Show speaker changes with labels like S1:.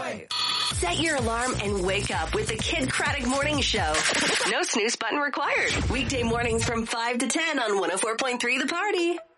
S1: right.
S2: Set your alarm and wake up with the Kid Craddock Morning Show. No snooze button required. Weekday mornings from 5 to 10 on 104.3 The Party.